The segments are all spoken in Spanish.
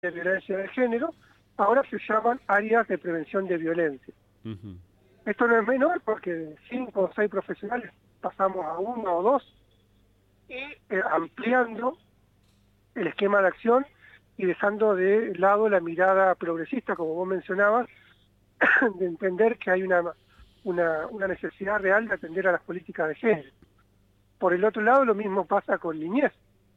de violencia de género, ahora se llaman áreas de prevención de violencia. Ujú. Esto no es menor porque de 5 o 6 profesionales pasamos a 1 o 2 y ampliando el esquema de acción y dejando de lado la mirada progresista, como vos mencionabas, de entender que hay una necesidad real de atender a las políticas de género. Por el otro lado, lo mismo pasa con niñez.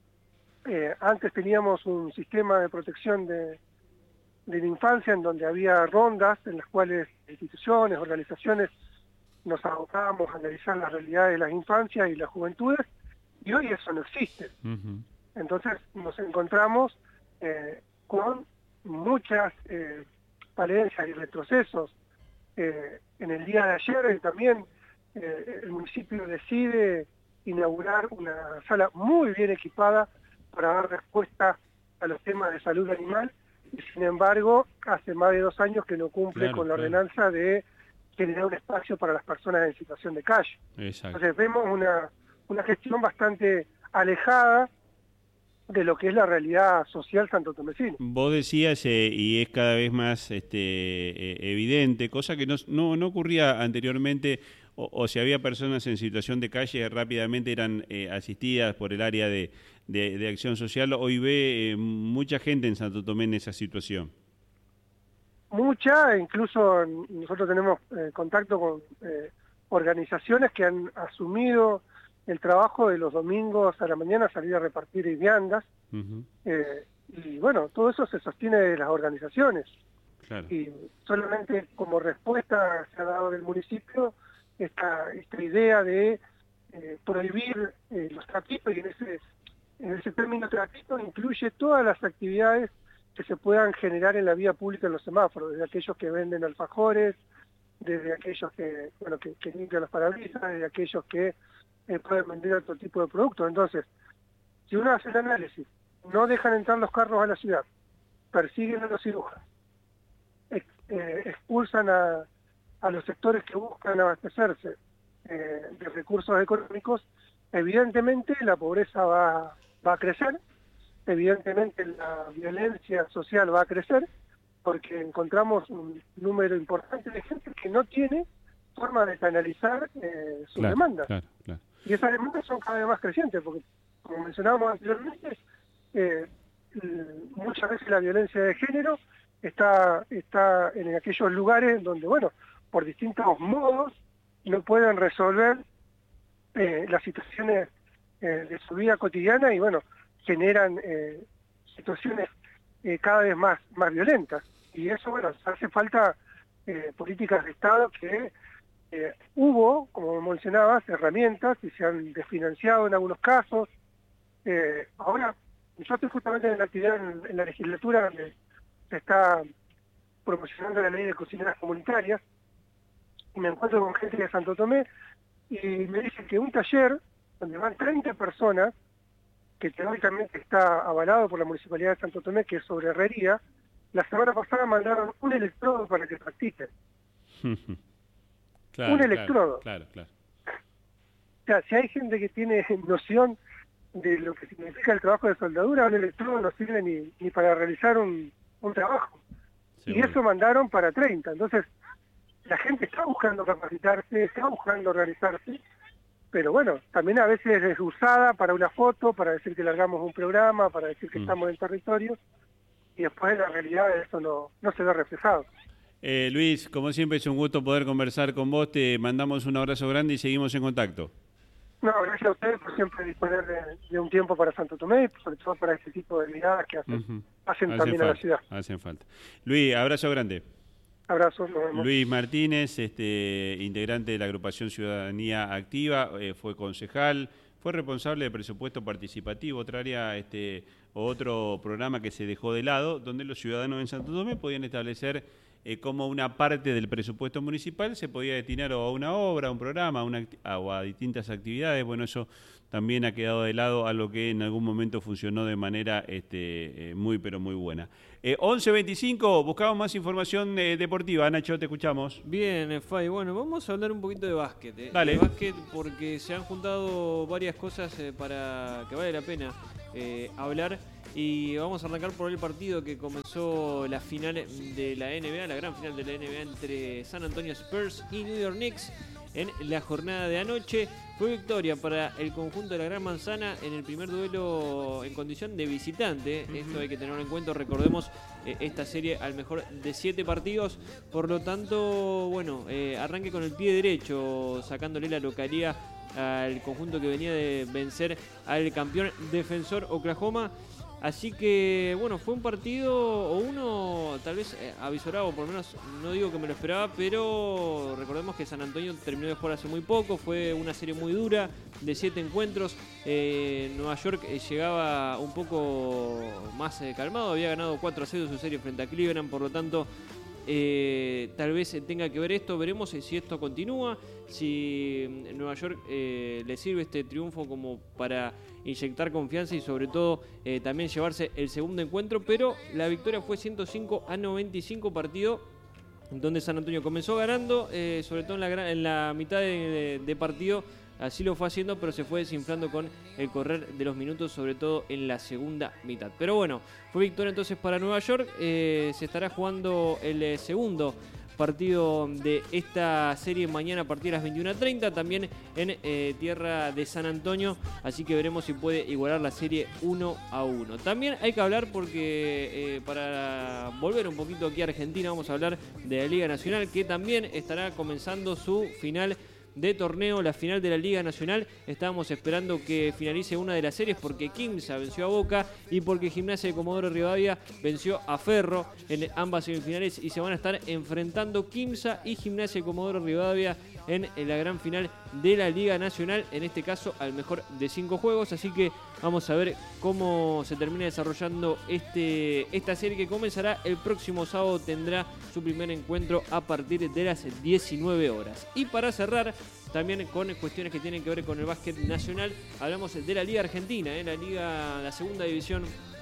Antes teníamos un sistema de protección de la infancia en donde había rondas en las cuales instituciones, organizaciones nos abocábamos a analizar las realidades de las infancias y las juventudes, y hoy eso no existe. Ujú. Entonces nos encontramos con muchas falencias y retrocesos. En el día de ayer también el municipio decide inaugurar una sala muy bien equipada para dar respuesta a los temas de salud animal, y sin embargo hace más de 2 años que no cumple Claro, con la claro. ordenanza de generar un espacio para las personas en situación de calle. Exacto. Entonces vemos una gestión bastante alejada de lo que es la realidad social santotomecina. Vos decías, y es cada vez más evidente, cosa que no ocurría anteriormente, o si había personas en situación de calle, rápidamente eran asistidas por el área de acción social. Hoy ve mucha gente en Santo Tomé en esa situación. Mucha, incluso nosotros tenemos contacto con organizaciones que han asumido el trabajo de los domingos a la mañana salir a repartir viandas. Ujú. Y bueno, todo eso se sostiene de las organizaciones. Claro. Y solamente como respuesta se ha dado del municipio esta idea de prohibir los trapitos, y en ese término trapito incluye todas las actividades que se puedan generar en la vía pública en los semáforos, desde aquellos que venden alfajores, desde aquellos que limpian los parabrisas, desde aquellos que pueden vender otro tipo de productos. Entonces, si uno hace el análisis, no dejan entrar los carros a la ciudad, persiguen a los cirujanos, expulsan a los sectores que buscan abastecerse de recursos económicos, evidentemente la pobreza va a crecer, evidentemente la violencia social va a crecer, porque encontramos un número importante de gente que no tiene forma de canalizar sus Claro, demandas. claro, claro. Y esas demandas son cada vez más crecientes, porque, como mencionábamos anteriormente, muchas veces la violencia de género está en aquellos lugares donde, bueno, por distintos modos no pueden resolver las situaciones de su vida cotidiana y, bueno, generan situaciones cada vez más violentas. Y eso, bueno, hace falta políticas de Estado que hubo, como mencionabas, herramientas y se han desfinanciado en algunos casos. Ahora, yo estoy justamente en la actividad en la legislatura donde se está promocionando la ley de cocineras comunitarias y me encuentro con gente de Santo Tomé y me dicen que un taller donde van 30 personas, que teóricamente está avalado por la Municipalidad de Santo Tomé, que es sobre herrería, la semana pasada mandaron un electrodo para que practiquen. Claro, Un electrodo. claro, claro. O sea, si hay gente que tiene noción de lo que significa el trabajo de soldadura, un electrodo no sirve ni para realizar un trabajo. Seguro. Y eso mandaron para 30. Entonces, la gente está buscando capacitarse, está buscando organizarse, pero bueno, también a veces es usada para una foto, para decir que largamos un programa, para decir que estamos en territorio, y después en la realidad eso no se ve reflejado. Luis, como siempre es un gusto poder conversar con vos, te mandamos un abrazo grande y seguimos en contacto. No, gracias a ustedes por siempre disponer de un tiempo para Santo Tomé, y sobre todo para este tipo de miradas que hacen también a la ciudad. Hacen falta. Luis, abrazo grande. Abrazos, nos vemos. Luis Martínez, integrante de la agrupación Ciudadanía Activa, fue concejal, fue responsable de presupuesto participativo, otra área, otro programa que se dejó de lado, donde los ciudadanos en Santo Tomé podían establecer cómo una parte del presupuesto municipal se podía destinar o a una obra, a un programa, o a distintas actividades. Bueno, eso también ha quedado de lado, algo que en algún momento funcionó de manera muy, pero muy buena. 11:25, buscamos más información deportiva. Nacho, te escuchamos. Bien, Fay. Bueno, vamos a hablar un poquito de básquet. Dale. De básquet porque se han juntado varias cosas para que vale la pena hablar. Y vamos a arrancar por el partido que comenzó la final de la NBA, la gran final de la NBA entre San Antonio Spurs y New York Knicks en la jornada de anoche. Fue victoria para el conjunto de la Gran Manzana en el primer duelo en condición de visitante. Esto hay que tenerlo en cuenta. Recordemos esta serie al mejor de 7 partidos. Por lo tanto, bueno, arranque con el pie derecho, sacándole la localía al conjunto que venía de vencer al campeón defensor Oklahoma. Así que, bueno, fue un partido, o uno tal vez avisorado, por lo menos no digo que me lo esperaba, pero recordemos que San Antonio terminó de jugar hace muy poco, fue una serie muy dura, de 7 encuentros. Nueva York llegaba un poco más calmado, había ganado 4-0 su serie frente a Cleveland, por lo tanto tal vez tenga que ver esto. Veremos si esto continúa, si Nueva York le sirve este triunfo como para inyectar confianza y sobre todo también llevarse el segundo encuentro. Pero la victoria fue 105-95, partido donde San Antonio comenzó ganando, sobre todo en la mitad de partido. Así lo fue haciendo, pero se fue desinflando con el correr de los minutos, sobre todo en la segunda mitad. Pero bueno, fue victoria entonces para Nueva York. Se estará jugando el segundo partido de esta serie mañana a partir de las 21:30, también en tierra de San Antonio. Así que veremos si puede igualar la serie 1-1. También hay que hablar porque para volver un poquito aquí a Argentina, vamos a hablar de la Liga Nacional, que también estará comenzando su final de torneo, la final de la Liga Nacional. Estábamos esperando que finalice una de las series porque Quimsa venció a Boca y porque Gimnasia de Comodoro Rivadavia venció a Ferro en ambas semifinales, y se van a estar enfrentando Quimsa y Gimnasia de Comodoro Rivadavia en la gran final de la Liga Nacional, en este caso al mejor de 5 juegos. Así que vamos a ver cómo se termina desarrollando esta serie, que comenzará el próximo sábado. Tendrá su primer encuentro a partir de las 19 horas. Y para cerrar, también con cuestiones que tienen que ver con el básquet nacional, hablamos de la Liga Argentina, la segunda división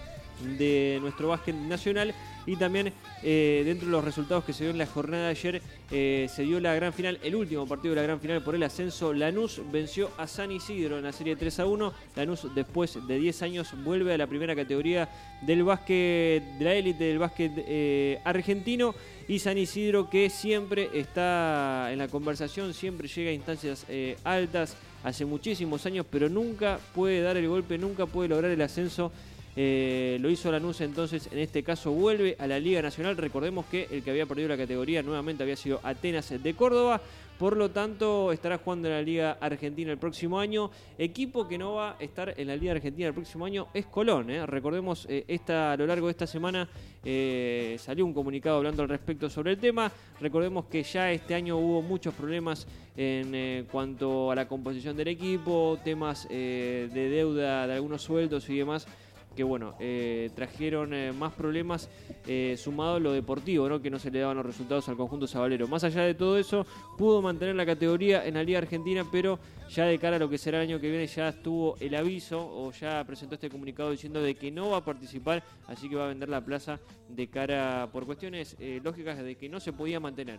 de nuestro básquet nacional. Y también dentro de los resultados que se dio en la jornada de ayer, se dio la gran final, el último partido de la gran final por el ascenso. Lanús venció a San Isidro en la serie 3-1. Lanús, después de 10 años, vuelve a la primera categoría del básquet, de la élite del básquet argentino. Y San Isidro, que siempre está en la conversación, siempre llega a instancias altas hace muchísimos años, pero nunca puede dar el golpe, nunca puede lograr el ascenso. Lo hizo Lanús, entonces en este caso vuelve a la Liga Nacional. Recordemos que el que había perdido la categoría nuevamente había sido Atenas de Córdoba. Por lo tanto, estará jugando en la Liga Argentina el próximo año. Equipo que no va a estar en la Liga Argentina el próximo año es Colón. Recordemos, a lo largo de esta semana salió un comunicado hablando al respecto sobre el tema. Recordemos que ya este año hubo muchos problemas en cuanto a la composición del equipo, temas de deuda de algunos sueldos y demás, que bueno, trajeron más problemas sumado a lo deportivo, ¿no? Que no se le daban los resultados al conjunto sabalero. Más allá de todo eso, pudo mantener la categoría en la Liga Argentina, pero ya de cara a lo que será el año que viene ya estuvo el aviso, o ya presentó este comunicado diciendo de que no va a participar, así que va a vender la plaza de cara, por cuestiones lógicas, de que no se podía mantener.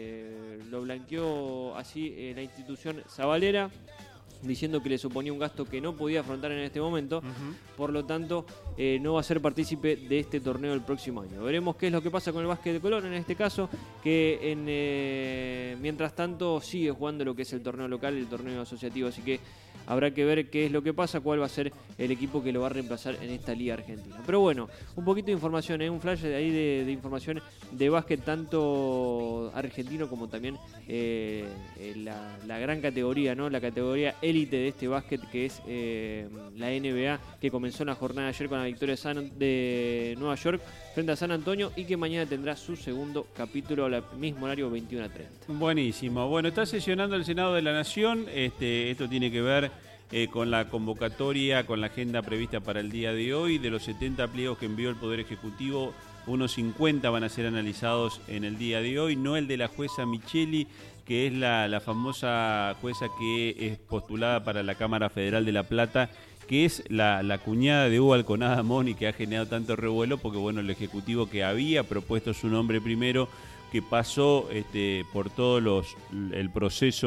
Lo blanqueó así la institución sabalera, diciendo que le suponía un gasto que no podía afrontar en este momento. Por lo tanto, no va a ser partícipe de este torneo el próximo año. Veremos qué es lo que pasa con el básquet de Colón en este caso, que mientras tanto sigue jugando lo que es el torneo local, el torneo asociativo. Así que habrá que ver qué es lo que pasa, cuál va a ser el equipo que lo va a reemplazar en esta Liga Argentina. Pero bueno, un poquito de información, un flash de ahí de información de básquet, tanto argentino como también la gran categoría, ¿no? La categoría élite de este básquet, que es la NBA, que comenzó en la jornada de ayer con la victoria de Nueva York frente a San Antonio, y que mañana tendrá su segundo capítulo al mismo horario, 21:30. Buenísimo. Bueno, está sesionando el Senado de la Nación. Esto tiene que ver con la convocatoria, con la agenda prevista para el día de hoy. De los 70 pliegos que envió el Poder Ejecutivo, unos 50 van a ser analizados en el día de hoy. No el de la jueza Micheli, que es la famosa jueza que es postulada para la Cámara Federal de La Plata, que es la cuñada de Hugo Alconada Moni, que ha generado tanto revuelo porque bueno, el Ejecutivo, que había propuesto su nombre primero, que pasó por todo el proceso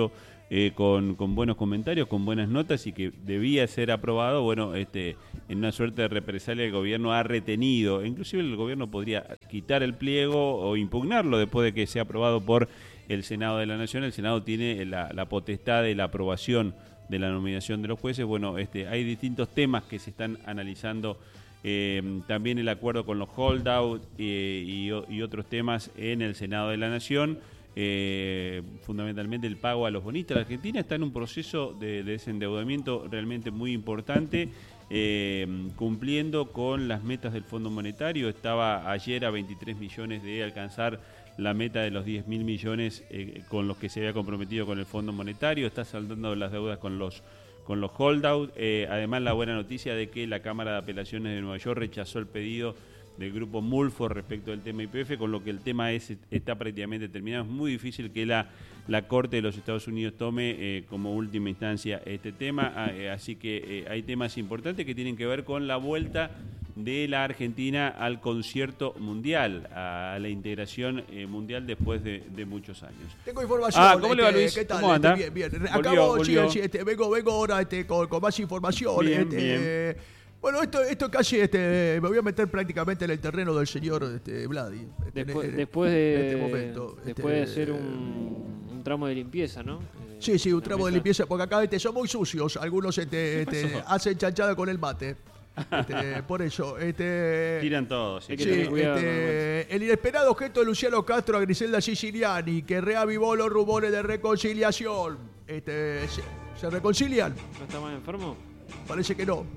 con buenos comentarios, con buenas notas y que debía ser aprobado. Bueno, en una suerte de represalia el gobierno ha retenido, inclusive el gobierno podría quitar el pliego o impugnarlo después de que sea aprobado por el Senado de la Nación. El Senado tiene la potestad de la aprobación de la nominación de los jueces. Bueno, hay distintos temas que se están analizando, también el acuerdo con los holdout y otros temas en el Senado de la Nación. Fundamentalmente el pago a los bonistas. La Argentina está en un proceso de desendeudamiento realmente muy importante, cumpliendo con las metas del Fondo Monetario. Estaba ayer a 23 millones de alcanzar la meta de los 10.000 millones con los que se había comprometido con el Fondo Monetario. Está saldando las deudas con los holdout. Además, la buena noticia de que la Cámara de Apelaciones de Nueva York rechazó el pedido del grupo Mulford respecto del tema YPF, con lo que el tema está prácticamente terminado. Es muy difícil que la Corte de los Estados Unidos tome como última instancia este tema, así que hay temas importantes que tienen que ver con la vuelta de la Argentina al concierto mundial, a la integración mundial después de muchos años. Tengo información. ¿Cómo le va, Luis? ¿Qué tal? ¿Cómo anda? Bien. Volvió. Sí, vengo ahora con más información. Bien. Bueno, esto casi me voy a meter prácticamente en el terreno del señor Vladi. Después de este momento. Después de hacer un tramo de limpieza, ¿no? Sí, un tramo de limpieza, porque acá son muy sucios. Algunos hacen chanchada con el mate. Por eso. Tiran todos. Hay que tener cuidado, el inesperado gesto de Luciano Castro a Griselda Siciliani, que reavivó los rumores de reconciliación. ¿Se reconcilian? ¿No está más enfermo? Parece que no.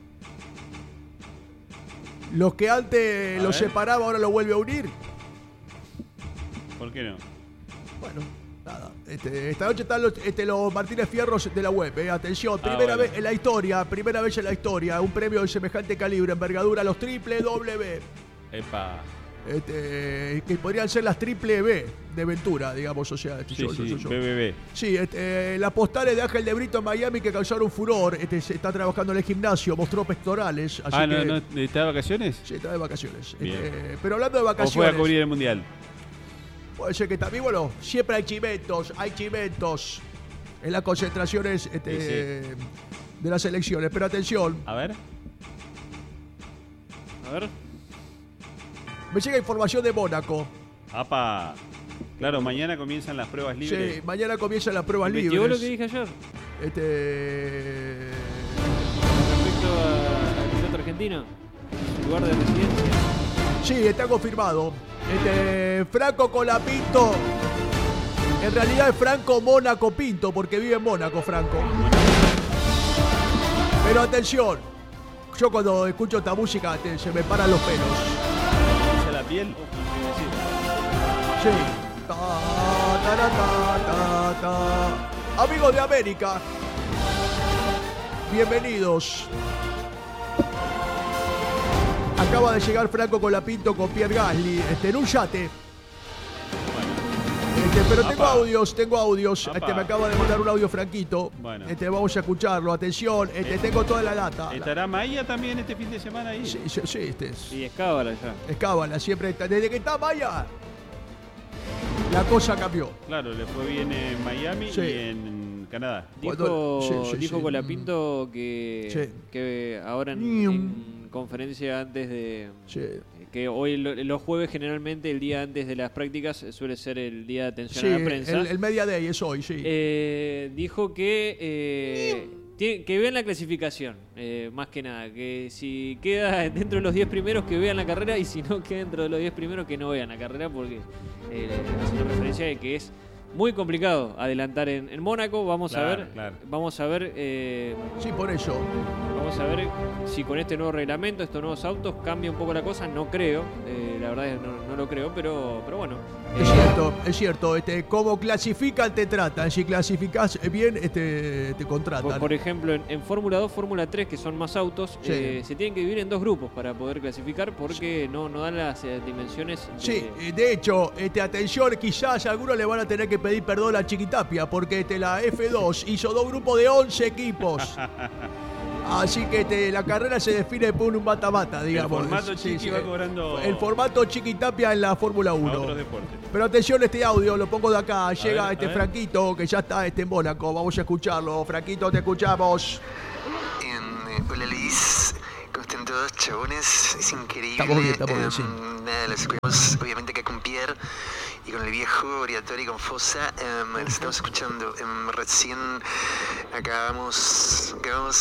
Los que antes los separaba ahora los vuelve a unir. ¿Por qué no? Bueno, nada. Esta noche están los Martínez Fierros de la web. Atención, primera vez en la historia, un premio de semejante calibre, envergadura, los triple W. Epa. Que podrían ser las triple B de Ventura, digamos, o sea, BBB. Sí, las postales de Ángel de Brito en Miami que causaron furor. Se está trabajando en el gimnasio, mostró pectorales. Así ¿no está de vacaciones? Sí, está de vacaciones. Bien. Pero hablando de vacaciones. ¿O fue a cubrir el mundial? Puede ser que también, bueno, siempre hay chimentos en las concentraciones de las elecciones. Pero atención. A ver. Me llega información de Mónaco. ¡Apa! Claro, mañana comienzan las pruebas libres. Sí, mañana comienzan las pruebas libres. ¿Investigó lo que dije ayer? Respecto al piloto argentino, su lugar de residencia. Sí, está confirmado. Franco Colapinto. En realidad es Franco Mónaco Pinto, porque vive en Mónaco, Franco. Pero atención, yo cuando escucho esta música se me paran los pelos. La piel. Sí. Amigos de América, bienvenidos. Acaba de llegar Franco Colapinto con Pierre Gasly en un yate. Pero tengo audios. Me acaba de mandar un audio Franquito. Bueno. Vamos a escucharlo. Atención, tengo toda la data. ¿Estará Maya también este fin de semana ahí? Sí. Y es Cábala ya. Es Cábala, siempre está. Desde que está Maya, la cosa cambió. Claro, le fue bien en Miami y en Canadá. Dijo Colapinto que ahora en conferencia antes de... Que hoy los jueves generalmente el día antes de las prácticas suele ser el día de atención a la prensa. El Media Day es hoy, sí. Dijo que vean la clasificación, más que nada. Que si queda dentro de los 10 primeros que vean la carrera y si no queda dentro de los 10 primeros que no vean la carrera porque haciendo referencia de que es muy complicado adelantar en Mónaco. Vamos a ver. Sí, por eso. Vamos a ver si con este nuevo reglamento, estos nuevos autos, cambia un poco la cosa. No creo, la verdad es que no lo creo, pero bueno. Es cierto. Como clasifican te tratan. Si clasificás bien, te contratan. Por ejemplo, en Fórmula 2, Fórmula 3, que son más autos, se tienen que dividir en dos grupos para poder clasificar porque no dan las dimensiones. Sí, de hecho, atención, quizás algunos le van a tener que pedir perdón a Chiquitapia porque la F2 hizo dos grupos de 11 equipos. Así que la carrera se define por un mata-mata, digamos. El formato Chiqui va cobrando... El formato Chiqui Tapia en la Fórmula 1. A otros deportes. Pero atención, este audio, lo pongo de acá. Llega ver, Franquito, que ya está en Mónaco. Vamos a escucharlo. Franquito, te escuchamos. Hola Luis, ¿cómo están todos, chabones? Es increíble. Estamos bien, sí. Nada, los escuchamos obviamente acá con Pierre y con el viejo Briatore y con Fosa. Los estamos escuchando. Recién acabamos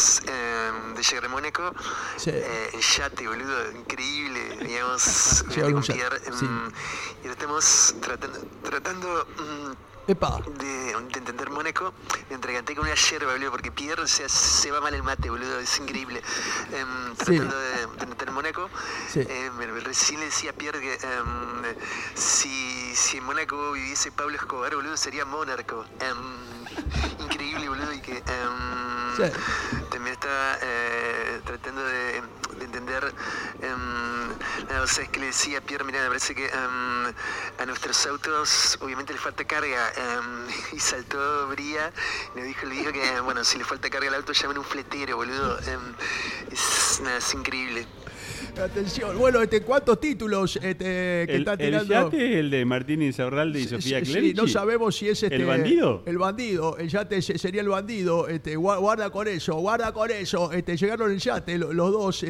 de llegar a Mónaco. Sí. En yate, boludo, increíble. Veníamos Sí, con un Pierre. yate, sí. Y ahora estamos tratando Epa. de entender Mónaco. Me entregaté con una yerba, boludo, porque Pierre se va mal el mate, boludo, es increíble. Tratando de entender Mónaco. Sí. Recién le decía a Pierre que si en Mónaco viviese Pablo Escobar, boludo, sería monarco. Increíble, boludo, y que Sí. también estaba tratando de entender. O sea, es que le decía a Pierre, mirá, me parece que a nuestros autos obviamente le falta carga. Y saltó Bría, le dijo que, bueno, si le falta carga al auto, llamen un fletero, boludo. Es increíble. Atención, bueno, ¿cuántos títulos que está tirando? ¿El yate es el de Martín Insaurralde y Sofía Clerici? Sí, no sabemos si es ¿El bandido? El bandido, el yate sería el bandido. Guarda con eso. Llegaron el yate, los dos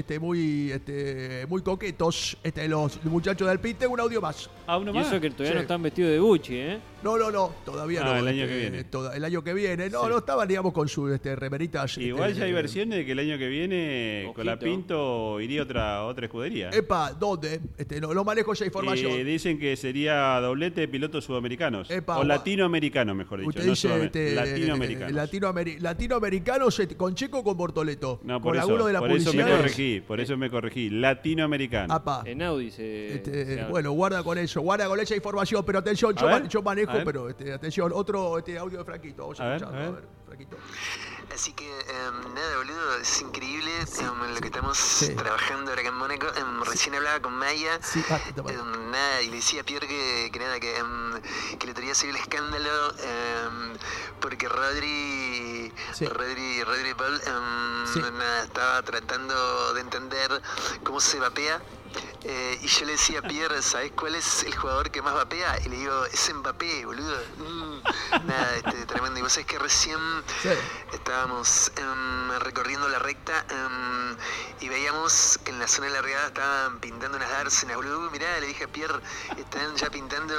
muy coquetos, los muchachos del PIN. Tengo un audio más. ¿Uno Y más? eso que todavía no Sí. están vestidos de Gucci, ¿eh? No, todavía no. El año que viene. El año que viene. No, Sí. no estaban, digamos, con sus remeritas. Igual ya hay versiones de que el año que viene Ojito. con la Pinto iría otra escudería. Epa, ¿dónde? No manejo esa información. Dicen que sería doblete de pilotos sudamericanos. Epa, o latinoamericanos, mejor dicho. Usted No dice latinoamericanos. latinoamericanos con Checo o con Bortoleto. No, con por alguno eso, de las por eso me publicidades. corregí. Latinoamericano. Apa. En Audi se habla. Bueno, guarda con esa información, pero atención, yo A manejo, ver. pero atención, otro audio de Franquito, vamos a escucharlo, a ver. Franquito. Así que, nada, boludo, es increíble en lo que estamos trabajando ahora acá en Mónaco. Recién hablaba con Maya. Sí, Nada, y le decía a Pierre que le traía seguir el escándalo porque Rodri Paul nada, estaba tratando de entender cómo se vapea. Y yo le decía a Pierre, ¿sabes cuál es el jugador que más vapea? Y le digo, es Mbappé, boludo. Nada, tremendo. Y vos sabés que recién estábamos recorriendo la recta y veíamos que en la zona de largada estaban pintando unas dársenas, boludo. Mirá, le dije a Pierre, están ya pintando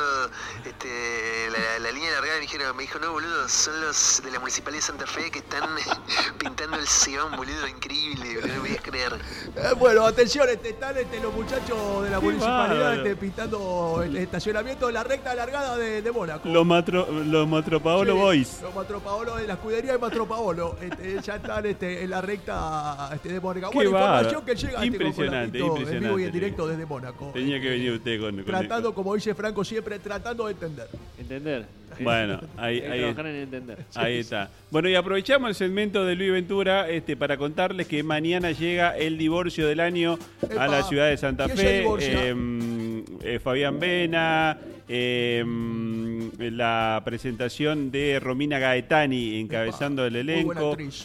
la línea de largada. Y me dijo, no, boludo, son los de la Municipalidad de Santa Fe que están pintando el Sion, boludo. Increíble, boludo, no podías creer. Bueno, atención, están los muchachos de la municipalidad bárbaro. pintando el estacionamiento de la recta alargada de Mónaco. Los Matropaolo Boys. Los Matropaolo de la escudería de Matropaolo ya están en la recta de Mónaco. Qué Bueno, información bárbaro. que llega Impresionante, en vivo y en impresionante. directo desde Mónaco. Tenía que venir usted con Tratando, como dice Franco siempre, tratando de entender. ¿Entender? Bueno, Hay que ahí trabajar en entender. Ahí está. Bueno, y aprovechamos el segmento de Luis Ventura para contarles que mañana llega el divorcio del año Epa, a la ciudad de Santa ¿quién se Fe. divorcia? Fabián Vena, la presentación de Romina Gaetani encabezando el muy buena elenco. actriz.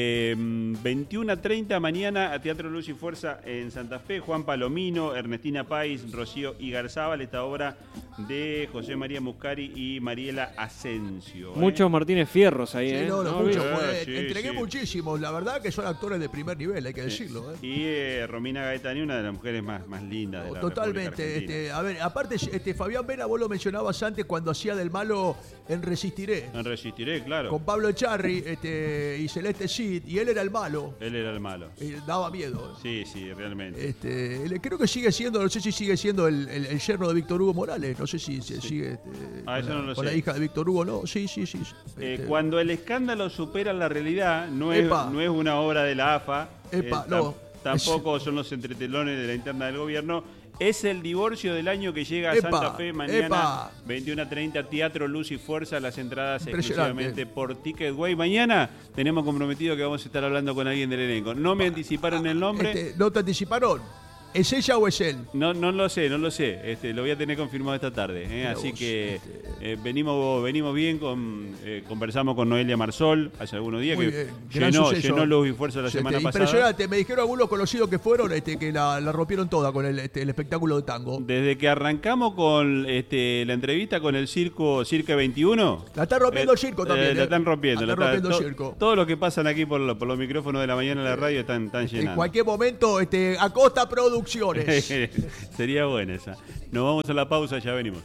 21:30 mañana a Teatro Luz y Fuerza en Santa Fe. Juan Palomino, Ernestina Pais, Rocío Igarzábal, esta obra de José María Muscari y Mariela Asensio. Muchos Martínez Fierros ahí, Sí, ¿eh? no, No, mucho, olvides. pues, sí, entregué sí. muchísimos. La verdad que son actores de primer nivel, hay que decirlo. Y Romina Gaetani, una de las mujeres más lindas de la República Totalmente. Argentina. A ver, aparte, Fabián Vena, vos lo mencionabas antes cuando hacía del malo en Resistiré. No resistiré, claro. Con Pablo Echarri y Celeste Cid, y él era el malo. Él era el malo. Daba miedo. Sí, realmente. Creo que sigue siendo, no sé si sigue siendo el yerno de Víctor Hugo Morales. No sé si se sigue Eso no lo con sé. la hija de Víctor Hugo, ¿no? Sí. Cuando el escándalo supera la realidad, no es Epa. una obra de la AFA, Epa, no. tampoco son los entretelones de la interna del gobierno. Es el divorcio del año que llega a Epa, Santa Fe mañana, epa. 21:30, Teatro Luz y Fuerza, las entradas Impresionante. exclusivamente por Ticketway. Mañana tenemos comprometido que vamos a estar hablando con alguien del elenco. No me anticiparon el nombre. ¿No te anticiparon? ¿Es ella o es él? No lo sé. Lo voy a tener confirmado esta tarde. Así que venimos bien. Conversamos con Noelia Marsol hace algunos días. Muy que bien. llenó Luz y Fuerza la semana pasada. Impresionante. Me dijeron algunos conocidos que fueron que la rompieron toda con el espectáculo de tango. Desde que arrancamos con la entrevista con el Circa 21. La está rompiendo el circo también. La están rompiendo. El circo. Todo lo que pasan aquí por los micrófonos de la mañana en la radio están llenando. En cualquier momento, Acosta Producciones. Sería buena esa. Nos vamos a la pausa, ya venimos.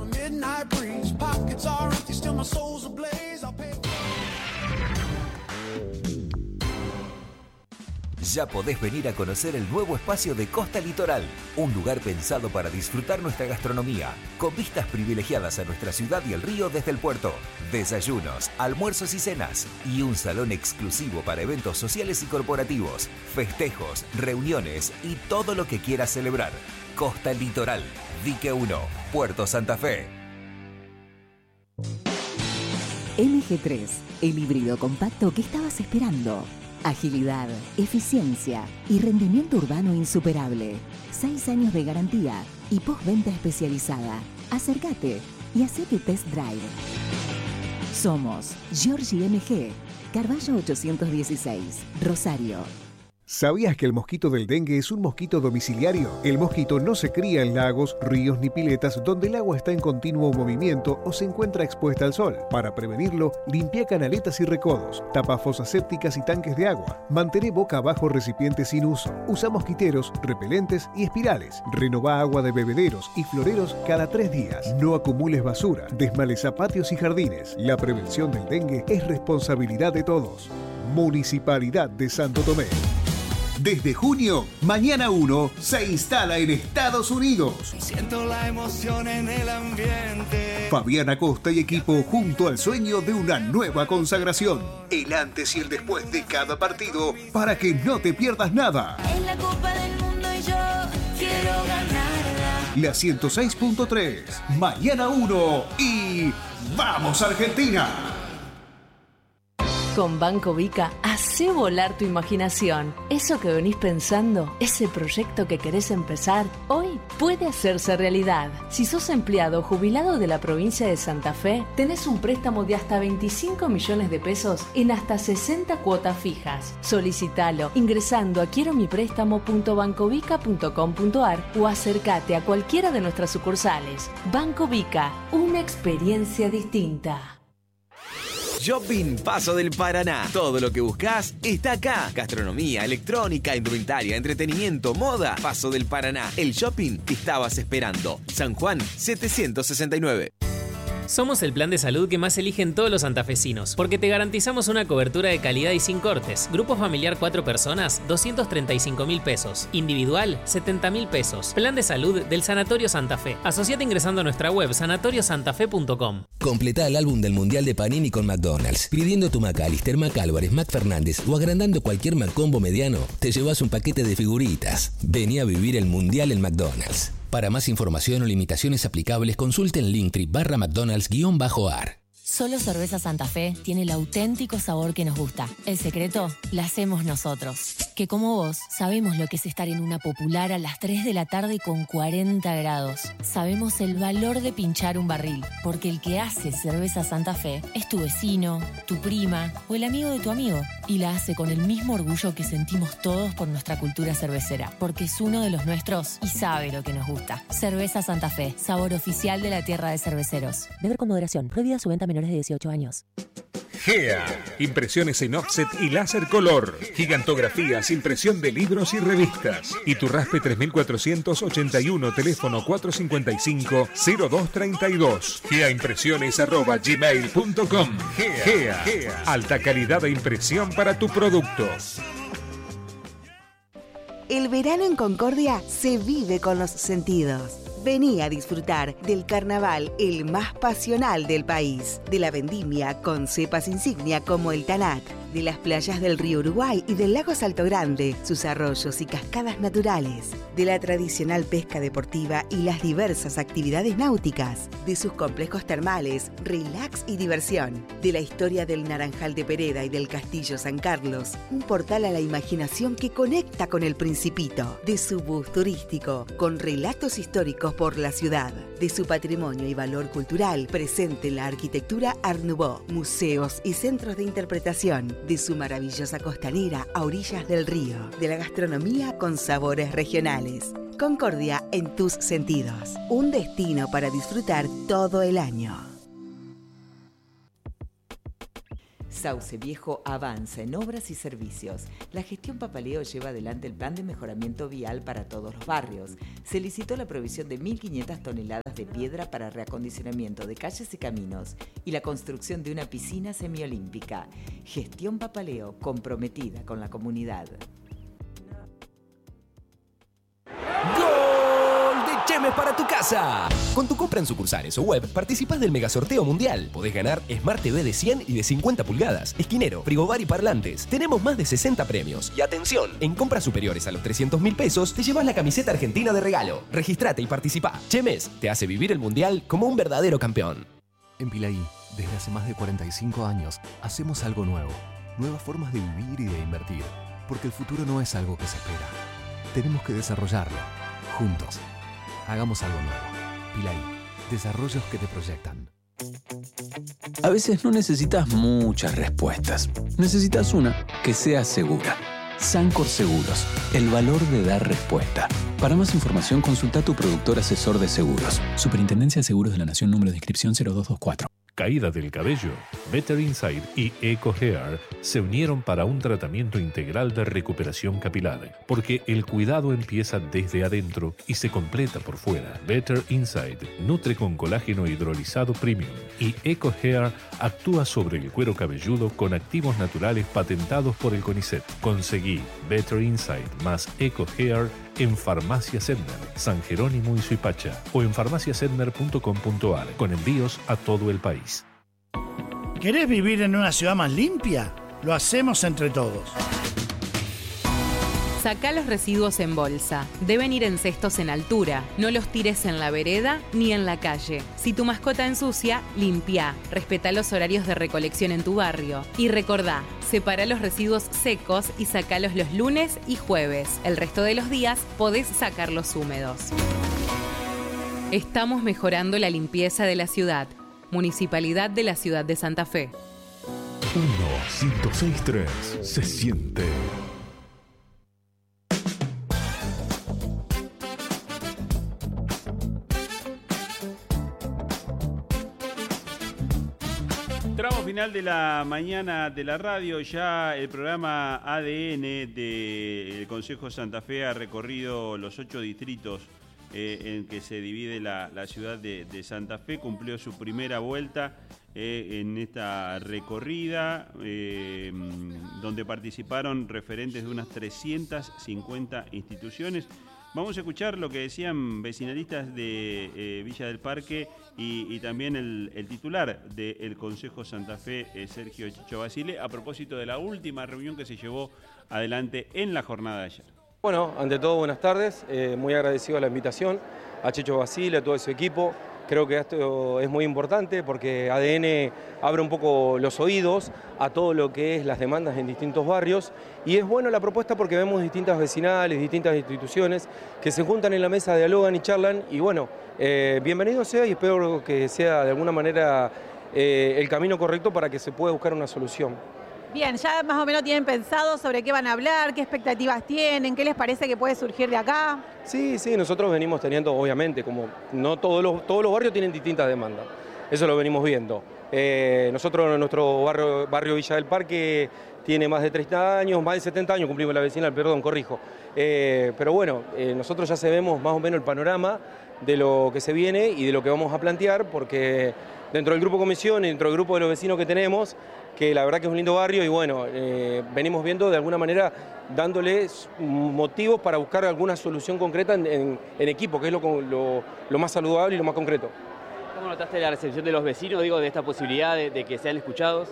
Ya podés venir a conocer el nuevo espacio de Costa Litoral, un lugar pensado para disfrutar nuestra gastronomía, con vistas privilegiadas a nuestra ciudad y el río desde el puerto, desayunos, almuerzos y cenas, y un salón exclusivo para eventos sociales y corporativos, festejos, reuniones y todo lo que quieras celebrar. Costa Litoral, Dique 1, Puerto Santa Fe. MG3, el híbrido compacto que estabas esperando. Agilidad, eficiencia y rendimiento urbano insuperable. 6 años de garantía y postventa especializada. Acércate y hacé tu test drive. Somos Giorgi MG, Carballo 816, Rosario. ¿Sabías que el mosquito del dengue es un mosquito domiciliario? El mosquito no se cría en lagos, ríos ni piletas donde el agua está en continuo movimiento o se encuentra expuesta al sol. Para prevenirlo, limpia canaletas y recodos, tapa fosas sépticas y tanques de agua, mantén boca abajo recipientes sin uso, usa mosquiteros, repelentes y espirales, renová agua de bebederos y floreros cada 3 días. No acumules basura, desmaleza patios y jardines. La prevención del dengue es responsabilidad de todos. Municipalidad de Santo Tomé. Desde junio, Mañana 1 se instala en Estados Unidos. Siento la emoción en el ambiente. Fabián Acosta y equipo junto al sueño de una nueva consagración. El antes y el después de cada partido para que no te pierdas nada. Es la Copa del Mundo y yo quiero ganarla. La 106.3, Mañana 1 y ¡vamos Argentina! Con Banco Vica, hacé volar tu imaginación. Eso que venís pensando, ese proyecto que querés empezar, hoy puede hacerse realidad. Si sos empleado o jubilado de la provincia de Santa Fe, tenés un préstamo de hasta 25 millones de pesos en hasta 60 cuotas fijas. Solicitalo ingresando a quieromiprestamo.bancovica.com.ar o acércate a cualquiera de nuestras sucursales. Banco Vica, una experiencia distinta. Shopping Paso del Paraná. Todo lo que buscas está acá. Gastronomía, electrónica, indumentaria, entretenimiento, moda. Paso del Paraná. El shopping que estabas esperando. San Juan 769. Somos el plan de salud que más eligen todos los santafesinos, porque te garantizamos una cobertura de calidad y sin cortes. Grupo familiar 4 personas, 235.000 pesos. Individual, 70.000 pesos. Plan de salud del Sanatorio Santa Fe. Asociate ingresando a nuestra web sanatoriosantafe.com. Completá el álbum del Mundial de Panini con McDonald's. Pidiendo tu McAllister, McAlvarez, McFernández o agrandando cualquier McCombo mediano, te llevas un paquete de figuritas. Vení a vivir el Mundial en McDonald's. Para más información o limitaciones aplicables, consulte en Linktree/McDonald's_ar. Solo Cerveza Santa Fe tiene el auténtico sabor que nos gusta. El secreto lo hacemos nosotros. Que como vos, sabemos lo que es estar en una popular a las 3 de la tarde con 40 grados. Sabemos el valor de pinchar un barril, porque el que hace Cerveza Santa Fe es tu vecino, tu prima o el amigo de tu amigo. Y la hace con el mismo orgullo que sentimos todos por nuestra cultura cervecera, porque es uno de los nuestros y sabe lo que nos gusta. Cerveza Santa Fe, sabor oficial de la tierra de cerveceros. Beber con moderación. Prohibida su venta a menores de 18 años. GEA, impresiones en offset y láser color, gigantografías, impresión de libros y revistas. Iturraspe 3481, teléfono 455-0232. GEAimpresiones@gmail.com. GEA, alta calidad de impresión para tu producto. El verano en Concordia se vive con los sentidos. Vení a disfrutar del carnaval el más pasional del país, de la vendimia con cepas insignia como el Tanat, de las playas del río Uruguay y del lago Salto Grande, sus arroyos y cascadas naturales, de la tradicional pesca deportiva y las diversas actividades náuticas, de sus complejos termales, relax y diversión, de la historia del Naranjal de Pereda y del Castillo San Carlos, un portal a la imaginación que conecta con el Principito, de su bus turístico, con relatos históricos por la ciudad, de su patrimonio y valor cultural presente en la arquitectura Art Nouveau, museos y centros de interpretación, de su maravillosa costanera a orillas del río, de la gastronomía con sabores regionales. Concordia en tus sentidos, un destino para disfrutar todo el año. Sauce Viejo avanza en obras y servicios. La gestión Papaleo lleva adelante el plan de mejoramiento vial para todos los barrios. Se licitó la provisión de 1.500 toneladas de piedra para reacondicionamiento de calles y caminos y la construcción de una piscina semiolímpica. Gestión Papaleo, comprometida con la comunidad. Chemes para tu casa. Con tu compra en sucursales o web, participás del megasorteo mundial. Podés ganar Smart TV de 100 y de 50 pulgadas, esquinero, frigobar y parlantes. Tenemos más de 60 premios. Y atención, en compras superiores a los 300.000 pesos, te llevas la camiseta argentina de regalo. Registrate y participá. Chemes te hace vivir el mundial como un verdadero campeón. En Pilaí, desde hace más de 45 años, hacemos algo nuevo. Nuevas formas de vivir y de invertir. Porque el futuro no es algo que se espera. Tenemos que desarrollarlo. Juntos. Hagamos algo nuevo. Pilaí, desarrollos que te proyectan. A veces no necesitas muchas respuestas. Necesitas una que sea segura. Sancor Seguros, el valor de dar respuesta. Para más información, consulta a tu productor asesor de seguros. Superintendencia de Seguros de la Nación, número de inscripción 0224. Caída del cabello, Better Inside y Eco Hair se unieron para un tratamiento integral de recuperación capilar, porque el cuidado empieza desde adentro y se completa por fuera. Better Inside nutre con colágeno hidrolizado premium y Eco Hair actúa sobre el cuero cabelludo con activos naturales patentados por el CONICET. Conseguí Better Inside más Eco Hair en Farmacia Sedner, San Jerónimo y Suipacha, o en farmaciasedner.com.ar, con envíos a todo el país. ¿Querés vivir en una ciudad más limpia? Lo hacemos entre todos. Sacá los residuos en bolsa. Deben ir en cestos en altura. No los tires en la vereda ni en la calle. Si tu mascota ensucia, limpia. Respetá los horarios de recolección en tu barrio. Y recordá, separa los residuos secos y sacalos los lunes y jueves. El resto de los días podés sacarlos húmedos. Estamos mejorando la limpieza de la ciudad. Municipalidad de la Ciudad de Santa Fe. 106.3 se siente. Tramo final de la mañana de la radio, ya el programa ADN del Consejo Santa Fe ha recorrido los 8 distritos en que se divide la ciudad de Santa Fe, cumplió su primera vuelta en esta recorrida, donde participaron referentes de unas 350 instituciones. Vamos a escuchar lo que decían vecinalistas de Villa del Parque y también el titular del Consejo Santa Fe, Sergio Chicho Basile, a propósito de la última reunión que se llevó adelante en la jornada de ayer. Bueno, ante todo, buenas tardes. Muy agradecido a la invitación, a Chicho Basile, a todo su equipo. Creo que esto es muy importante porque ADN abre un poco los oídos a todo lo que es las demandas en distintos barrios y es bueno la propuesta porque vemos distintas vecinales, distintas instituciones que se juntan en la mesa, dialogan y charlan y bueno, bienvenido sea y espero que sea de alguna manera el camino correcto para que se pueda buscar una solución. Bien, ya más o menos tienen pensado sobre qué van a hablar, qué expectativas tienen, qué les parece que puede surgir de acá. Sí, nosotros venimos teniendo, obviamente, como no todos los barrios tienen distintas demandas, eso lo venimos viendo. Nosotros, nuestro barrio Villa del Parque tiene más de 30 años, más de 70 años cumplimos la vecinal, perdón, corrijo. Pero bueno, nosotros ya sabemos más o menos el panorama de lo que se viene y de lo que vamos a plantear, porque dentro del grupo comisión y dentro del grupo de los vecinos que tenemos, que la verdad que es un lindo barrio y bueno, venimos viendo de alguna manera dándoles motivos para buscar alguna solución concreta en equipo, que es lo más saludable y lo más concreto. ¿Cómo notaste la recepción de los vecinos, de esta posibilidad de que sean escuchados?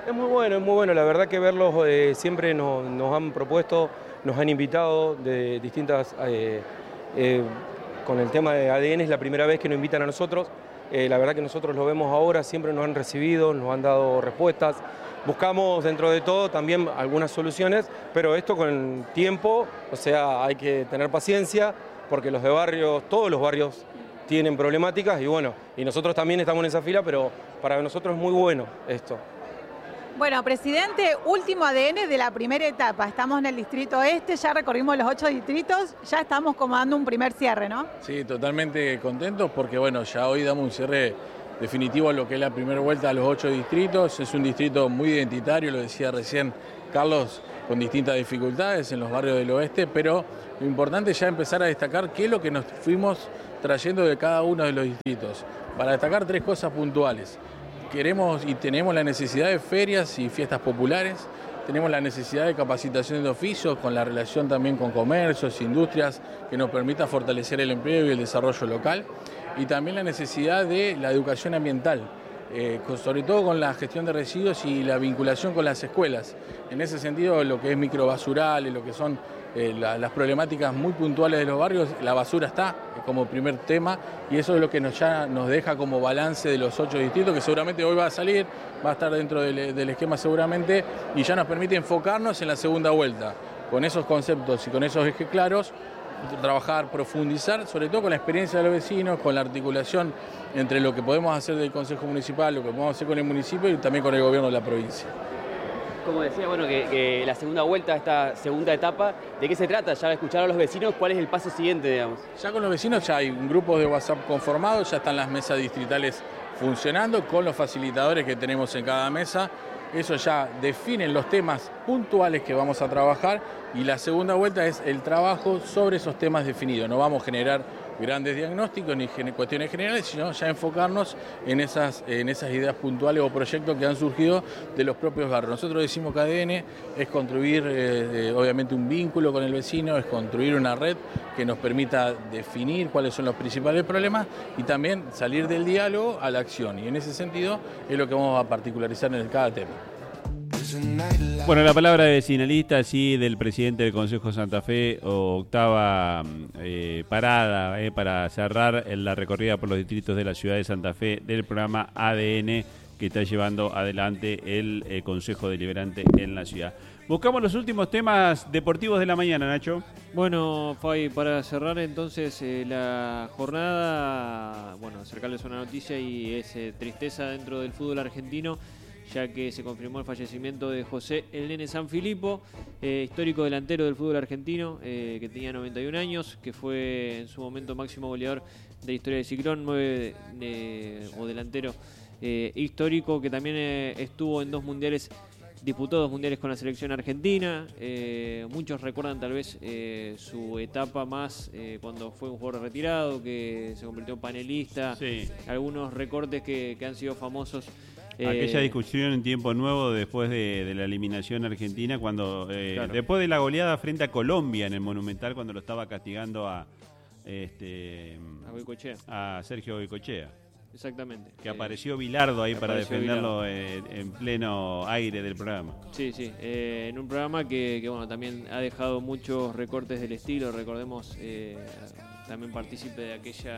Es muy bueno, la verdad que verlos siempre nos han propuesto, nos han invitado de distintas, con el tema de ADN es la primera vez que nos invitan a nosotros, la verdad que nosotros lo vemos ahora, siempre nos han recibido, nos han dado respuestas, buscamos dentro de todo también algunas soluciones, pero esto con tiempo, o sea, hay que tener paciencia, porque los de barrios, todos los barrios tienen problemáticas y bueno, y nosotros también estamos en esa fila, pero para nosotros es muy bueno esto. Bueno, presidente, último ADN de la primera etapa. Estamos en el distrito este, ya recorrimos los 8 distritos, ya estamos como dando un primer cierre, ¿no? Sí, totalmente contentos porque bueno, ya hoy damos un cierre definitivo a lo que es la primera vuelta a los 8 distritos. Es un distrito muy identitario, lo decía recién Carlos, con distintas dificultades en los barrios del oeste, pero lo importante es ya empezar a destacar qué es lo que nos fuimos trayendo de cada uno de los distritos. Para destacar 3 cosas puntuales. Queremos y tenemos la necesidad de ferias y fiestas populares, tenemos la necesidad de capacitación de oficios con la relación también con comercios, industrias, que nos permita fortalecer el empleo y el desarrollo local, y también la necesidad de la educación ambiental, sobre todo con la gestión de residuos y la vinculación con las escuelas. En ese sentido, lo que es microbasurales, lo que son las problemáticas muy puntuales de los barrios, la basura está como primer tema y eso es lo que ya nos deja como balance de los 8 distritos, que seguramente hoy va a salir, va a estar dentro del esquema seguramente y ya nos permite enfocarnos en la segunda vuelta. Con esos conceptos y con esos ejes claros, trabajar, profundizar, sobre todo con la experiencia de los vecinos, con la articulación entre lo que podemos hacer del Consejo Municipal, lo que podemos hacer con el municipio y también con el gobierno de la provincia. Como decía, bueno, que la segunda vuelta, esta segunda etapa, ¿de qué se trata? Ya escucharon a los vecinos, ¿cuál es el paso siguiente, digamos? Ya con los vecinos ya hay un grupo de WhatsApp conformado, ya están las mesas distritales funcionando con los facilitadores que tenemos en cada mesa. Eso ya definen los temas puntuales que vamos a trabajar y la segunda vuelta es el trabajo sobre esos temas definidos. No vamos a generar grandes diagnósticos ni cuestiones generales, sino ya enfocarnos en esas ideas puntuales o proyectos que han surgido de los propios barrios. Nosotros decimos que ADN es construir obviamente un vínculo con el vecino, es construir una red que nos permita definir cuáles son los principales problemas y también salir del diálogo a la acción. Y en ese sentido es lo que vamos a particularizar en cada tema. Bueno, la palabra de vecinalista, sí, del presidente del Consejo Santa Fe, octava parada para cerrar la recorrida por los distritos de la ciudad de Santa Fe del programa ADN que está llevando adelante el Consejo Deliberante en la ciudad. Buscamos los últimos temas deportivos de la mañana, Nacho. Bueno, Fabi, para cerrar entonces la jornada, bueno, acercarles una noticia y es tristeza dentro del fútbol argentino, ya que se confirmó el fallecimiento de José El Nene Sanfilippo, histórico delantero del fútbol argentino, que tenía 91 años, que fue en su momento máximo goleador de la historia de Ciclón, o delantero histórico, que también estuvo en disputó 2 mundiales con la selección argentina. Muchos recuerdan tal vez su etapa más cuando fue un jugador retirado, que se convirtió en panelista, sí. Algunos recortes que han sido famosos. Aquella discusión en Tiempo Nuevo después de la eliminación argentina, cuando claro. Después de la goleada frente a Colombia en el Monumental, cuando lo estaba castigando a Sergio Goycochea. Exactamente. Que apareció Bilardo ahí para defenderlo en pleno aire del programa. Sí, en un programa que bueno, también ha dejado muchos recortes del estilo. Recordemos, también partícipe de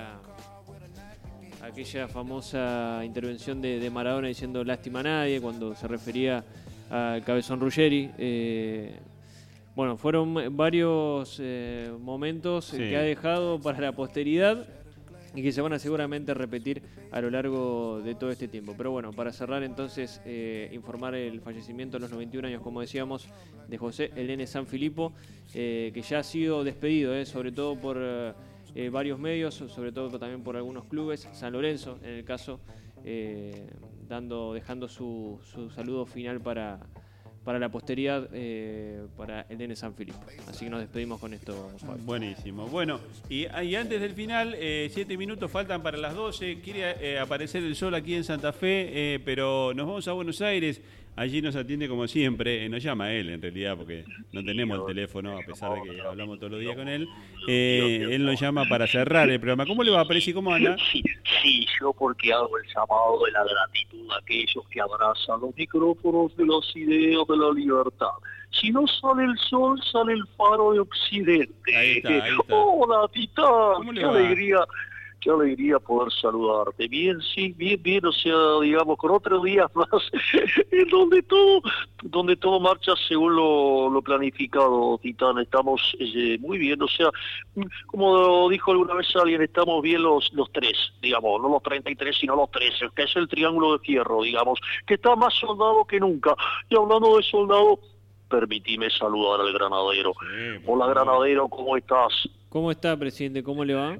aquella famosa intervención de Maradona diciendo lástima a nadie cuando se refería al Cabezón Ruggeri. Bueno, fueron varios momentos que ha dejado para la posteridad y que se van a seguramente repetir a lo largo de todo este tiempo. Pero bueno, para cerrar entonces, informar el fallecimiento a los 91 años, como decíamos, de José El Nene Sanfilippo, que ya ha sido despedido, sobre todo por varios medios, sobre todo también por algunos clubes. San Lorenzo, en el caso, dejando su saludo final para la posteridad, para el Nene Sanfilippo. Así que nos despedimos con esto, Fabio. Buenísimo. Bueno, y antes del final, 7 minutos faltan para las 12. Quiere aparecer el sol aquí en Santa Fe, pero nos vamos a Buenos Aires. allí nos atiende como siempre, nos llama él en realidad, porque no tenemos el teléfono, a pesar de que hablamos todos los días con él. Él nos llama para cerrar el programa. ¿Cómo le va, Presi? ¿Cómo anda? Sí, yo porque hago el llamado de la gratitud a aquellos que abrazan los micrófonos de las ideas de la libertad. Si no sale el sol, sale el faro de Occidente. Ahí está. Hola, Titán, le qué va? alegría poder saludarte. Bien, sí, bien, o sea, digamos, con otros días más, en donde todo marcha según lo planificado, Titán. Estamos muy bien, o sea, como dijo alguna vez alguien, estamos bien los tres, digamos, no los 33, sino los 13, que es el triángulo de fierro, digamos, que está más soldado que nunca. Y hablando de soldado, permitime saludar al granadero. Hola, granadero, ¿cómo estás? ¿Cómo está, presidente? ¿Cómo le va?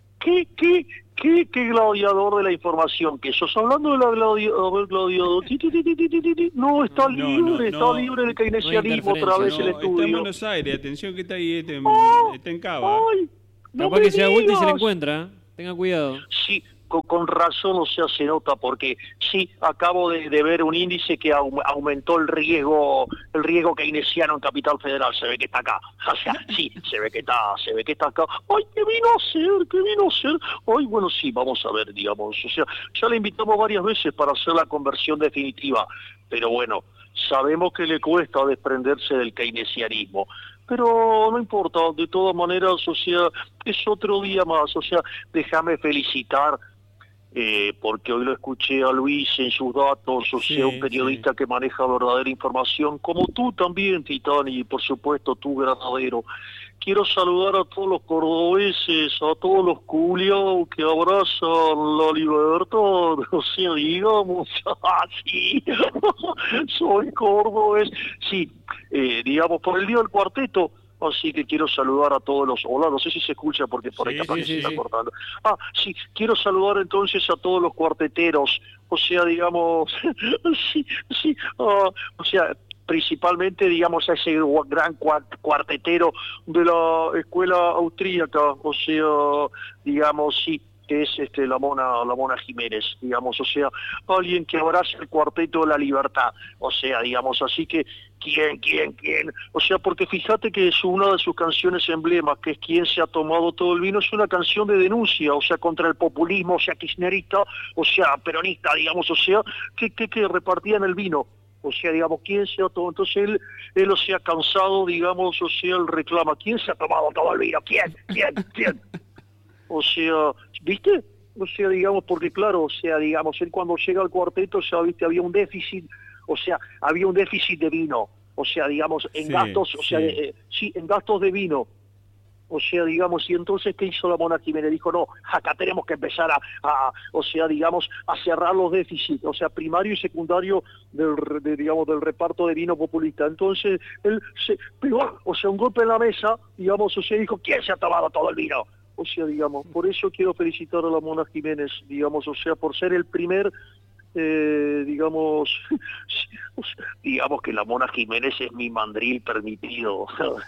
¿Qué gladiador de la información que sos? Hablando de la gladiador. No, está libre del keynesianismo otra vez el estudio. Está en Buenos Aires, atención que está ahí, está en Cava. Capaz que se da vuelta y se le encuentra. Tenga cuidado. Sí, con razón, o sea, se nota, porque sí, acabo de ver un índice que aumentó el riesgo keynesiano en Capital Federal. Se ve que está acá. O sea, sí, se ve que está acá. Ay, ¿qué vino a hacer? Ay, bueno, sí, vamos a ver, digamos. O sea, ya le invitamos varias veces para hacer la conversión definitiva, pero bueno, sabemos que le cuesta desprenderse del keynesianismo. Pero no importa, de todas maneras, o sea, es otro día más. O sea, déjame felicitar, porque hoy lo escuché a Luis en sus datos, o sea, un periodista que maneja verdadera información, como tú también, Titán, y por supuesto tú, granadero. Quiero saludar a todos los cordobeses, a todos los culiados que abrazan la libertad, o sea, digamos, sí, soy cordobés, sí, digamos, por el día del cuarteto. Así que quiero saludar a todos los... Hola, no sé si se escucha porque por ahí capaz que se está cortando. Sí, quiero saludar entonces a todos los cuarteteros. O sea, digamos... o sea, principalmente, digamos, a ese gran cuartetero de la escuela austríaca. O sea, digamos, sí, que es la Mona Jiménez, digamos, o sea, alguien que abraza el cuarteto de la libertad, o sea, digamos, así que, ¿quién? O sea, porque fíjate que es una de sus canciones emblemas, que es ¿Quién se ha tomado todo el vino? Es una canción de denuncia, o sea, contra el populismo, o sea, kirchnerista, o sea, peronista, digamos, o sea, que repartían el vino. O sea, digamos, ¿quién se ha tomado? Entonces él o sea, cansado, digamos, o sea, él reclama, ¿quién se ha tomado todo el vino? ¿Quién? O sea, ¿viste? O sea, digamos, porque claro, o sea, digamos, él cuando llega al cuarteto, ya viste, había un déficit, o sea, había un déficit de vino, o sea, digamos, en gastos, o sea, en gastos de vino. O sea, digamos, y entonces, ¿qué hizo la Mona Jiménez? Dijo, no, acá tenemos que empezar o sea, digamos, a cerrar los déficits, o sea, primario y secundario del reparto de vino populista. Entonces, él se pegó, o sea, un golpe en la mesa, digamos, o sea, dijo, ¿quién se ha tomado todo el vino? O sea, digamos, por eso quiero felicitar a la Mona Jiménez, digamos, o sea, por ser el primer, digamos que la Mona Jiménez es mi mandril permitido,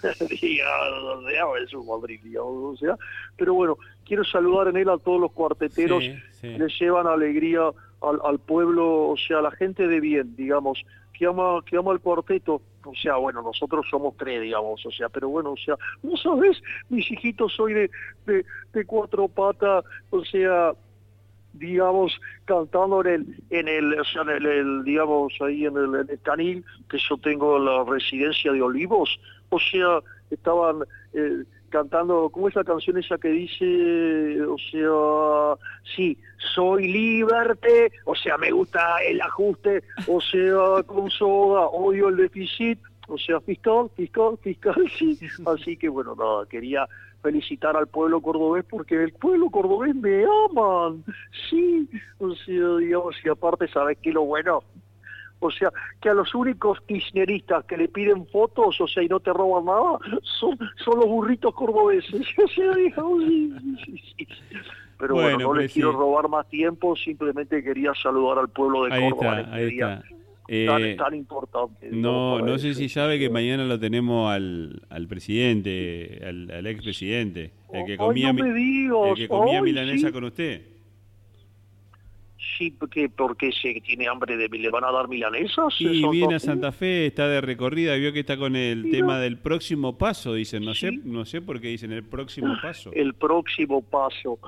digamos, es un mandril, digamos, o sea, pero bueno, quiero saludar en él a todos los cuarteteros que le llevan alegría al pueblo, o sea, a la gente de bien, digamos, que ama el cuarteto. O sea, bueno, nosotros somos tres, digamos, o sea, pero bueno, o sea, ¿no sabes? Mis hijitos soy de cuatro patas, o sea, digamos, cantando en el digamos, ahí en el Canil, que yo tengo la residencia de Olivos, o sea, estaban cantando, ¿cómo es la canción esa que dice? O sea, sí, soy Liberté, o sea, me gusta el ajuste, o sea, con soda, odio el déficit, o sea, fiscal, sí. Así que bueno, nada, quería felicitar al pueblo cordobés porque el pueblo cordobés me aman, sí, o sea, digamos, y aparte, ¿sabes qué es lo bueno? O sea, que a los únicos kirchneristas que le piden fotos, o sea, y no te roban nada, son los burritos cordobeses. O sea, digamos, sí. Pero bueno, no les quiero robar más tiempo, simplemente quería saludar al pueblo de Córdoba. Ahí está. Tan importante. No sé si sabe que mañana lo tenemos al presidente, al expresidente, el que comía milanesa con usted. Sí, porque se tiene hambre le van a dar milanesas. Y viene a Santa Fe, está de recorrida, vio que está con el tema del próximo paso, dicen, no sé por qué dicen el próximo paso. El próximo paso.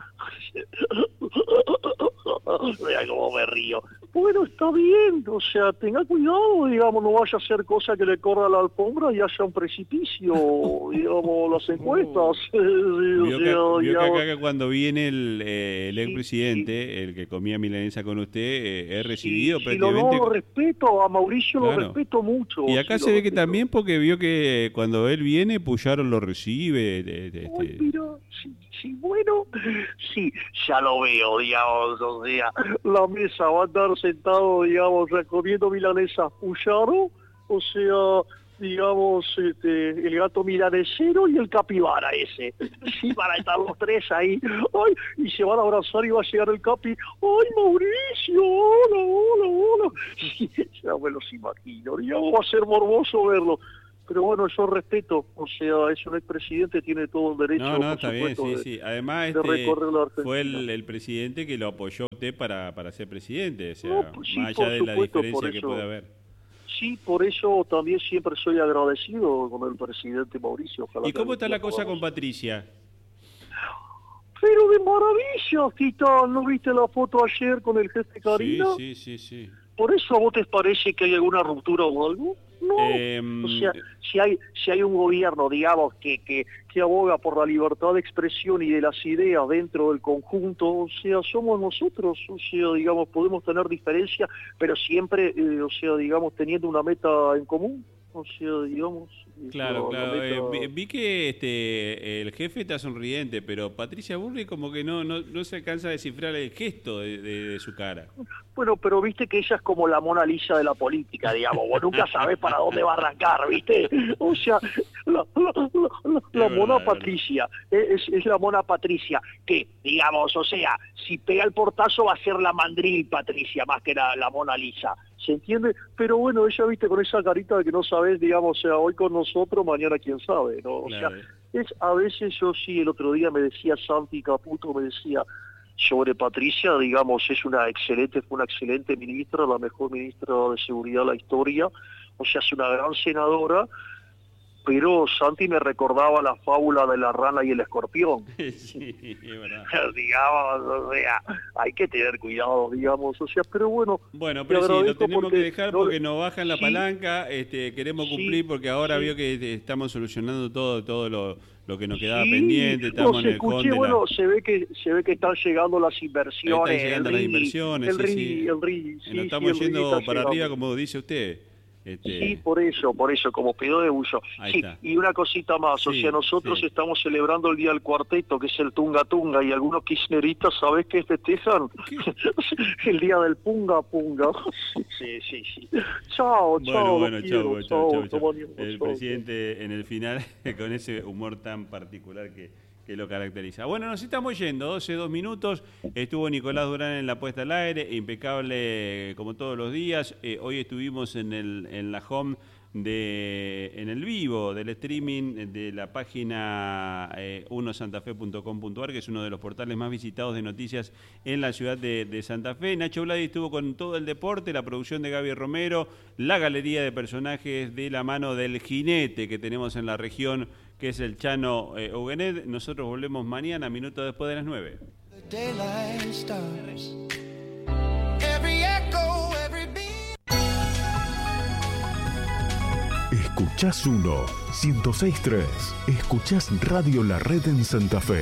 Vea cómo me río. Bueno, está bien, o sea, tenga cuidado, digamos, no vaya a hacer cosa que le corra la alfombra y haya un precipicio, digamos, las encuestas. Vio que acá cuando viene el expresidente, el que comía milanesa con usted, he recibido prácticamente... Lo respeto, a Mauricio claro. Lo respeto mucho. Y acá se ve que también porque vio que cuando él viene, Puyaro lo recibe. Ay, mira, sí, bueno, sí, ya lo veo, digamos, o sea, la mesa va a estar sentado, digamos, comiendo milanesa Puyaro, o sea, digamos, el gato milanesero y el capibara ese. Sí, van a estar los tres ahí. Ay, y se van a abrazar y va a llegar el capi. Ay, Mauricio, hola. Sí, ya me los imagino, digamos, va a ser morboso verlo. Pero bueno, yo respeto, o sea, es un expresidente, tiene todo el derecho. No, está bien, sí. Además, fue el presidente que lo apoyó a usted para ser presidente, o sea, pues sí, más allá de la diferencia que puede haber. Sí, por eso también siempre soy agradecido con el presidente Mauricio. Ojalá. ¿Y cómo está la cosa con Patricia? Pero de maravilla, Titán, ¿no viste la foto ayer con el jefe Karina? Sí. ¿Por eso a vos te parece que hay alguna ruptura o algo? No, o sea, si hay un gobierno, digamos, que aboga por la libertad de expresión y de las ideas dentro del conjunto, o sea, somos nosotros, o sea, digamos, podemos tener diferencias, pero siempre, o sea, digamos, teniendo una meta en común, o sea, digamos... Claro. Vi que el jefe está sonriente, pero Patricia Bullrich como que no se alcanza a descifrar el gesto de su cara. Bueno, pero viste que ella es como la Mona Lisa de la política, digamos, vos nunca sabés para dónde va a arrancar, ¿viste? O sea, la Mona Patricia, es la Mona Patricia, que, digamos, o sea, si pega el portazo va a ser la mandril Patricia, más que la Mona Lisa, ¿se entiende? Pero bueno, ella, viste, con esa carita de que no sabés, digamos, o sea, hoy con nosotros, mañana quién sabe, ¿no? O sea, a veces yo sí, el otro día me decía Santi Caputo, me decía... Sobre Patricia, digamos, fue una excelente ministra, la mejor ministra de Seguridad de la historia, o sea, es una gran senadora, pero Santi me recordaba la fábula de la rana y el escorpión. Sí, es verdad. Digamos, o sea, hay que tener cuidado, digamos, o sea, pero bueno... Bueno, pero sí, lo tenemos que dejar porque nos bajan la palanca, queremos cumplir porque ahora vio que estamos solucionando todo lo que nos quedaba pendiente, estamos en el fondo. Bueno, se ve que están llegando las inversiones. Están llegando las inversiones, el RI. Nos estamos yendo para arriba, como dice usted. Sí, por eso, como pedo de bullo. Sí, y una cosita más, o sea, nosotros estamos celebrando el Día del Cuarteto, que es el Tunga Tunga, y algunos kirchneristas, ¿sabés qué festejan? El Día del Punga Punga. Sí. Chao. Bueno, chao. El presidente en el final, con ese humor tan particular que lo caracteriza. Bueno, nos estamos yendo, 12 minutos. Estuvo Nicolás Durán en la puesta al aire, impecable como todos los días. Hoy estuvimos en la home en el vivo del streaming de la página unosantafe.com.ar, que es uno de los portales más visitados de noticias en la ciudad de Santa Fe. Nacho Bladi estuvo con todo el deporte, la producción de Gaby Romero, la galería de personajes de la mano del jinete que tenemos en la región, que es el Chano Huguenet. Nosotros volvemos mañana, minutos después de las 9. Escuchás 106.3. Escuchás Radio La Red en Santa Fe.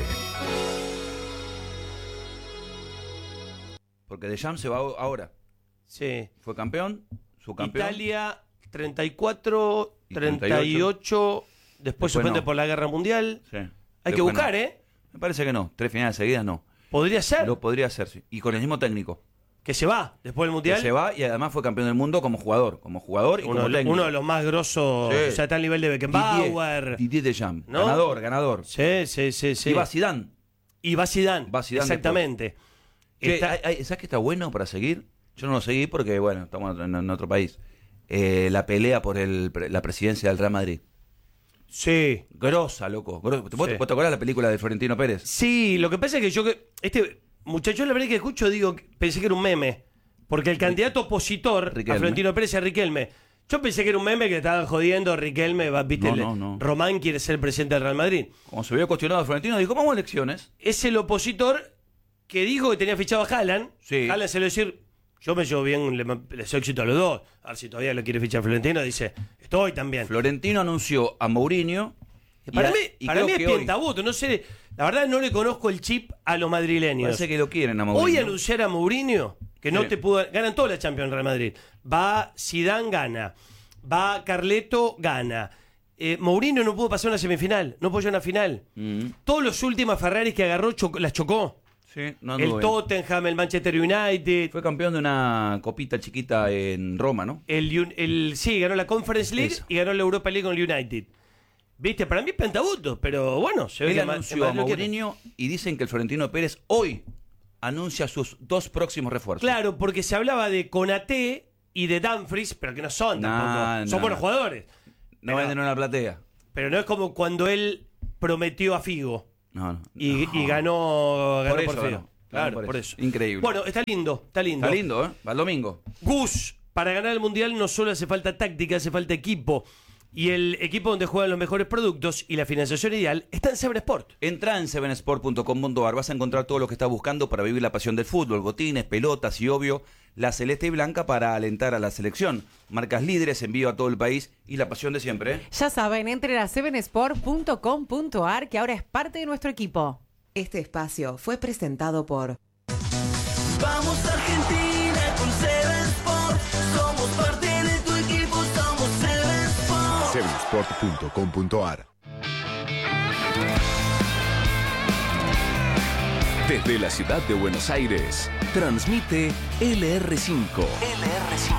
Porque Deschamps se va ahora. Sí. Fue campeón, subcampeón. Italia 34, 38... Después suspende por la Guerra Mundial. Sí. Hay que buscar, Me parece que no. 3 finales seguidas no. ¿Podría ser? Lo podría ser, sí. Y con el mismo técnico. Que se va después del Mundial. Que se va y además fue campeón del mundo como jugador. Como jugador y como técnico. Uno de los más grosos, o sea, está al nivel de Beckenbauer. Didier Deschamps. ¿No? Ganador. Sí. Y va Zidane. Exactamente. ¿Sabes qué está bueno para seguir? Yo no lo seguí porque, bueno, estamos en otro país. La pelea por la presidencia del Real Madrid. Sí. Grosa, loco. ¿Vos te acordás de la película de Florentino Pérez? Sí, lo que pasa es que muchachos, la verdad que escucho, pensé que era un meme. Porque el candidato opositor a Florentino Pérez es Riquelme. Yo pensé que era un meme que estaban jodiendo. Riquelme, ¿viste? No. Román quiere ser presidente del Real Madrid. Como se vio cuestionado a Florentino, dijo, vamos a elecciones. Es el opositor que dijo que tenía fichado a Haaland. Sí. Haaland se lo decir, yo me llevo bien, le deseo éxito a los dos. A ver si todavía lo quiere fichar Florentino. Dice, estoy también. Florentino anunció a Mourinho. Para mí es pientabuto. No sé, la verdad no le conozco el chip a los madrileños. Parece que lo quieren a Mourinho. Hoy anunciar a Mourinho, que no te pudo... Ganan toda la Champions Real Madrid. Va Zidane, gana. Va Carleto, gana. Mourinho no pudo pasar una semifinal. No pudo llegar a una final. Todos los últimos Ferraris que agarró las chocó. Sí, el Tottenham, el Manchester United. Fue campeón de una copita chiquita en Roma, ¿no? Sí, ganó la Conference League y ganó la Europa League con el United. Viste, para mí es pentabuto, pero bueno, se ve Él que anunció a Mourinho y dicen que el Florentino Pérez hoy anuncia sus 2 próximos refuerzos. Claro, porque se hablaba de Konaté y de Dumfries, pero que no son tampoco. Son buenos jugadores. No venden una platea. Pero no es como cuando él prometió a Figo. Y ganó por Figo. Claro, por eso. Increíble. Bueno, está lindo. Está lindo, ¿eh? Va el domingo. Gus, para ganar el Mundial no solo hace falta táctica, hace falta equipo. Y el equipo donde juegan los mejores productos y la financiación ideal está en Seven Sport. Entrá en sevensport.com.ar, vas a encontrar todo lo que estás buscando para vivir la pasión del fútbol, botines, pelotas y obvio, la celeste y blanca para alentar a la selección. Marcas líderes, envío a todo el país y la pasión de siempre, ¿eh? Ya saben, entren a sevensport.com.ar que ahora es parte de nuestro equipo. Este espacio fue presentado por... Vamos Argentina con Seven Sport, somos parte de tu equipo, somos Seven Sport. Sevensport.com.ar. Desde la ciudad de Buenos Aires, transmite LR5.